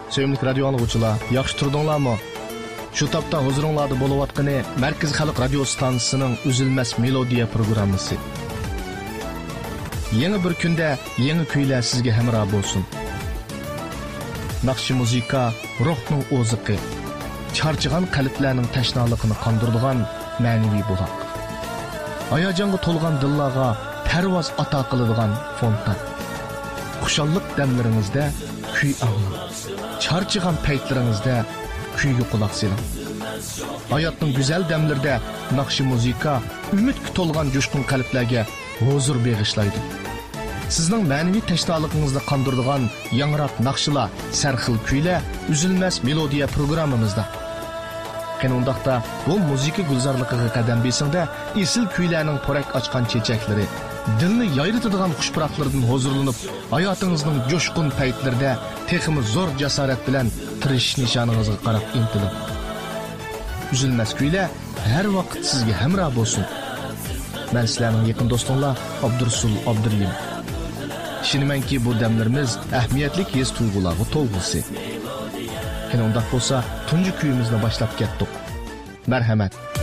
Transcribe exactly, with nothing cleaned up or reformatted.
Sevimli radio anlıqçılar, yaxşı turdunlarmı? Şu tapda huzuringlarda bo'layotgani Markaz Xalq radio stansiyasining Uzilmas melodiya programmasi. Yangi bir kunda yangi kuylar sizga hamroh bo'lsin. Naqshi muzika ruhning o'ziqi, charchigan qalblarning tashnaligini qondiradigan ma'naviy buloq. Hayajonga to'lgan dillarga parvoz ato qiladigan fontan. Xushallik damlaringizda kuy anglang. Charchigan paytlaringizda kuyga quloq soling. Hayotning go'zal damlarida naqshi muzika umidga to'lgan jo'shqin qalblarga huzur bag'ishlaydi. Sizning ma'naviy tashnoligingizni qondiradigan yangroq naqshlar, sarxil kuylar Uzilmas melodiya programmamizda. Qanundaqda bu muzika gulzorligiga qadam besingda esil kuylarning porak ochgan chechaklari, dilni yayritadigan xushpuroqlardan huzurlanib, hayotingizning jo'shqin paytlarida texmi zo'r jasorat bilan tirish nishoningizga qarab intiling. Uzilmas kuylar har vaqt sizga hamroh bo'lsin. Men sizlarning yaqin do'stinglar Abdursul Abdurlim. Ishonimanki bu damlarimiz ahamiyatli his tuyg'ularga to'lg'isi. Qanday bo'lsa, tunji kuyimizni boshlab ketdik. Marhamat.